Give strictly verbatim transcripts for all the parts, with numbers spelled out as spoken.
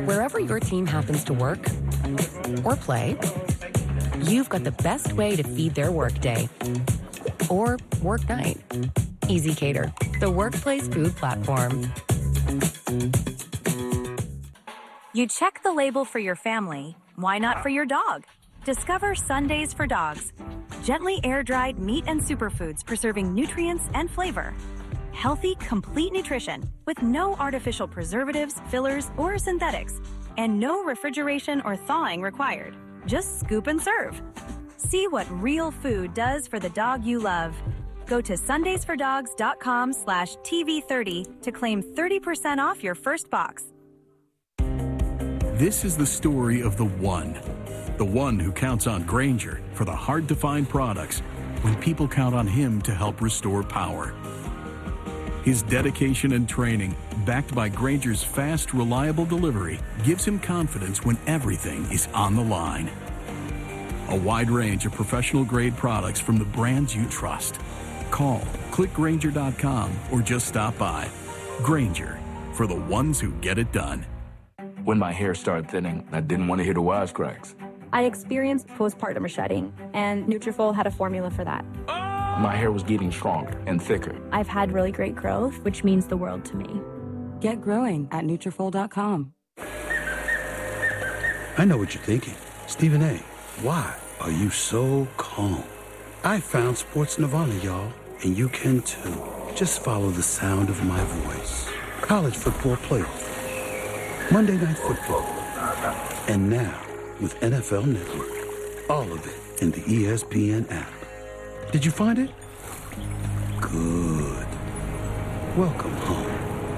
Wherever your team happens to work or play, you've got the best way to feed their workday or work night. Easy Cater, the workplace food platform. You check the label for your family. Why not for your dog? Discover Sundays for Dogs. Gently air-dried meat and superfoods preserving nutrients and flavor. Healthy, complete nutrition with no artificial preservatives, fillers, or synthetics. And no refrigeration or thawing required. Just scoop and serve. See what real food does for the dog you love. Go to sundaysfordogs.com slash TV30 to claim thirty percent off your first box. This is the story of the one. The one who counts on Grainger for the hard-to-find products when people count on him to help restore power. His dedication and training, backed by Grainger's fast, reliable delivery, gives him confidence when everything is on the line. A wide range of professional-grade products from the brands you trust. Call, click Grainger dot com, or just stop by. Grainger, for the ones who get it done. When my hair started thinning, I didn't want to hear the wisecracks. I experienced postpartum shedding, and Nutrafol had a formula for that. My hair was getting stronger and thicker. I've had really great growth, which means the world to me. Get growing at Nutrafol dot com. I know what you're thinking. Stephen A., why are you so calm? I found Sports Nirvana, y'all, and you can too. Just follow the sound of my voice. College football playoff, Monday Night Football, and now with N F L Network. All of it in the E S P N app. Did you find it? Good. Welcome home.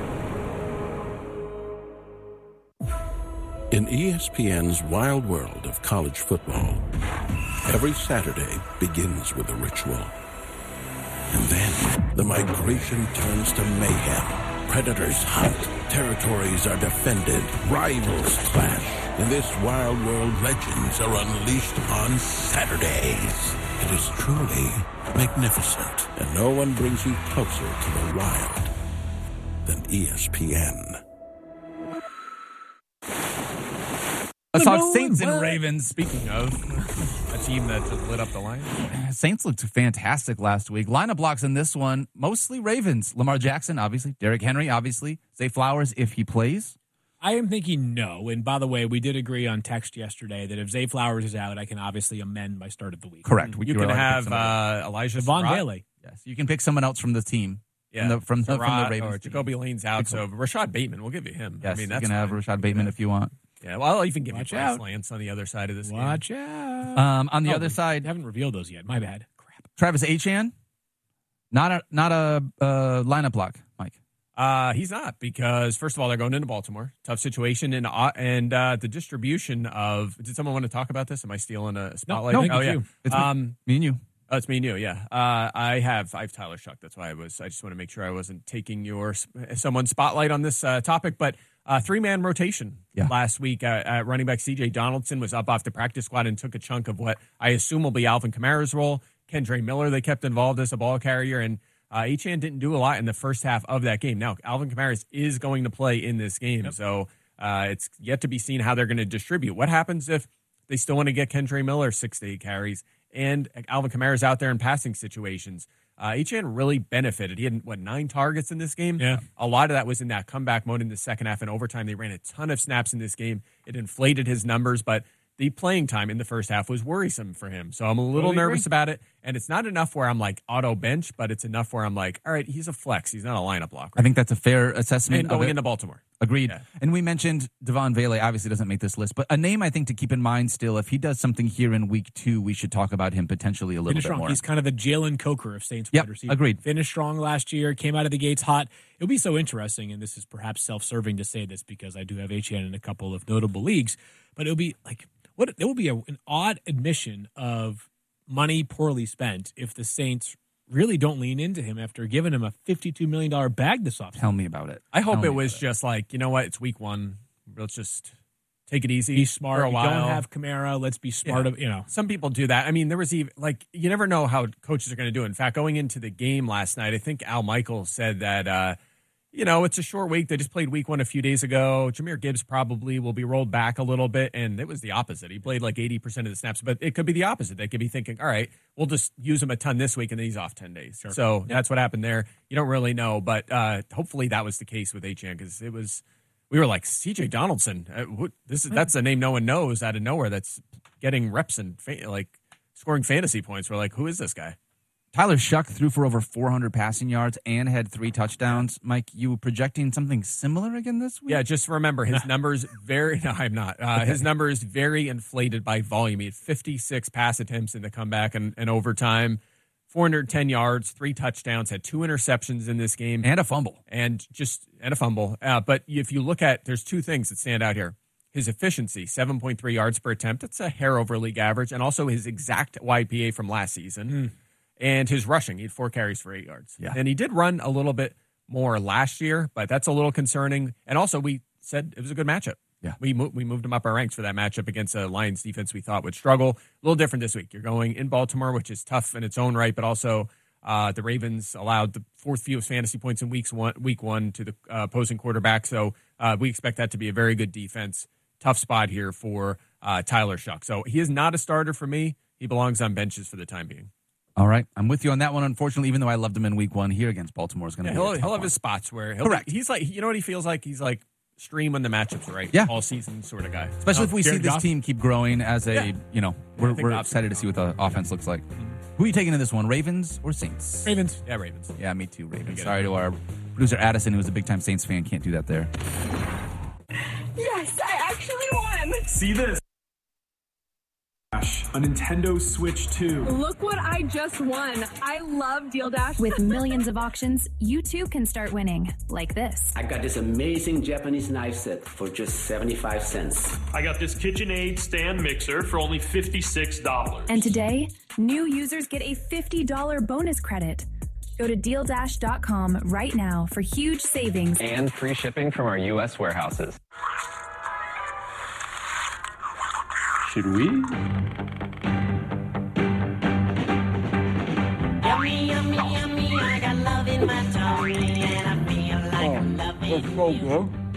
In E S P N's wild world of college football, every Saturday begins with a ritual. And then the migration turns to mayhem. Predators hunt, territories are defended, rivals clash. In this wild world, legends are unleashed on Saturdays. It is truly magnificent, and no one brings you closer to the wild than E S P N. Let's talk Saints and Ravens. Speaking of a team that just lit up the line. Saints looked fantastic last week. Lineup blocks in this one, mostly Ravens. Lamar Jackson, obviously. Derrick Henry, obviously. Zay Flowers, if he plays. I am thinking no. And by the way, we did agree on text yesterday that if Zay Flowers is out, I can obviously amend my start of the week. Correct. You, you can have uh, Elijah Devon Surratt. Bailey. Yes, you can pick someone else from the team. Yeah, from the, from the, from the Or Ravens. Jacoby Lane's out, so Rashad Bateman, we'll give you him. Yes, I mean, you that's can have fine. Rashad Bateman yeah. if you want. Yeah, well, I'll even give Watch you Bryce out. Lance on the other side of this Watch game. out. Um, on the oh, other side, haven't revealed those yet. My bad. Crap. Travis Etienne, not a not a uh, lineup block, Mike. Uh, he's not because first of all they're going into Baltimore, tough situation, and uh, and uh, the distribution of. Did someone want to talk about this? Am I stealing a spotlight? No, no oh it's yeah, you. It's um, me, me and you. Oh, it's me and you. Yeah, uh, I have I have Tyler Shuck. That's why I was. I just want to make sure I wasn't taking your someone's spotlight on this uh, topic, but. Uh, three-man rotation yeah. last week. Uh, at running back C J Donaldson was up off the practice squad and took a chunk of what I assume will be Alvin Kamara's role. Kendre Miller they kept involved as a ball carrier, and uh, Etienne didn't do a lot in the first half of that game. Now, Alvin Kamara is going to play in this game, yep. so uh, it's yet to be seen how they're going to distribute. What happens if they still want to get Kendre Miller six to eight carries and Alvin Kamara's out there in passing situations? Uh, Etienne really benefited. He had, what, nine targets in this game? Yeah. A lot of that was in that comeback mode in the second half and overtime. They ran a ton of snaps in this game. It inflated his numbers, but the playing time in the first half was worrisome for him. So I'm a little Totally nervous agree. about it. And it's not enough where I'm like auto bench, but it's enough where I'm like, all right, he's a flex. He's not a lineup blocker. I think that's a fair assessment. And of going it. into Baltimore. Agreed. Yeah. And we mentioned Devon Bailey obviously doesn't make this list, but a name I think to keep in mind still, if he does something here in week two, we should talk about him potentially a little Finish bit strong. more. He's kind of the Jalen Coker of Saints Yep, wide receiver. agreed. Finished strong last year, came out of the gates hot. It'll be so interesting, and this is perhaps self-serving to say this because I do have H N in a couple of notable leagues, but it'll be like, what? There will be a, an odd admission of money poorly spent if the Saints really don't lean into him after giving him a fifty-two million dollars bag this offseason. Tell me about it. I hope Tell it me was about just like, you know what? It's week one. Let's just take it easy. Be smart. For a You while. don't have Kamara. Let's be smart. Yeah. Of, you know. Some people do that. I mean, there was even like you never know how coaches are going to do it. In fact, going into the game last night, I think Al Michaels said that uh, you know, it's a short week. They just played week one a few days ago. Jahmyr Gibbs probably will be rolled back a little bit, and it was the opposite. He played like eighty percent of the snaps, but it could be the opposite. They could be thinking, all right, we'll just use him a ton this week, and then he's off ten days. Sure. So yeah. That's what happened there. You don't really know, but uh, hopefully that was the case with Achane, because it was, we were like, C J Donaldson, uh, what, this is that's a name no one knows out of nowhere that's getting reps and fa- like scoring fantasy points. We're like, who is this guy? Tyler Shuck threw for over four hundred passing yards and had three touchdowns. Mike, you were projecting something similar again this week? Yeah, just remember his numbers very. No, I'm not. Uh, his numbers very inflated by volume. He had fifty-six pass attempts in the comeback and, and overtime, four hundred ten yards, three touchdowns, had two interceptions in this game, and a fumble, and just and a fumble. Uh, but if you look at, there's two things that stand out here. His efficiency, seven point three yards per attempt. That's a hair over league average, and also his exact Y P A from last season. Mm. And his rushing, he had four carries for eight yards. Yeah. And he did run a little bit more last year, but that's a little concerning. And also, we said it was a good matchup. Yeah. We, mo- we moved him up our ranks for that matchup against a Lions defense we thought would struggle. A little different this week. You're going in Baltimore, which is tough in its own right, but also uh, the Ravens allowed the fourth fewest fantasy points in weeks one, week one to the uh, opposing quarterback. So uh, we expect that to be a very good defense. Tough spot here for uh, Tyler Shuck. So he is not a starter for me. He belongs on benches for the time being. All right. I'm with you on that one, unfortunately, even though I loved him in week one here against Baltimore. Is going to yeah, be he'll, a he'll have one. his spots where he'll Correct. Be, he's like, you know what he feels like? He's like stream when the matchups are right. Yeah. All season sort of guy. Especially oh, if we Jared see this Goff? team keep growing as a, yeah. you know, we're, we're Goff's excited to see what the offense looks like. Mm-hmm. Who are you taking in this one, Ravens or Saints? Ravens. Yeah, Ravens. Yeah, me too, Ravens. Sorry to our producer Addison, who's a big-time Saints fan. Can't do that there. Yes, I actually won. See this. A Nintendo Switch two. Look what I just won. I love Deal Dash. With millions of auctions, you too can start winning, like this. I got this amazing Japanese knife set for just seventy-five cents. I got this KitchenAid stand mixer for only fifty-six dollars. And today, new users get a fifty dollars bonus credit. Go to deal dash dot com right now for huge savings. And free shipping from our U S warehouses. Should we? Yummy, yummy, yummy, I got love in my tummy, and I feel like I'm loving you.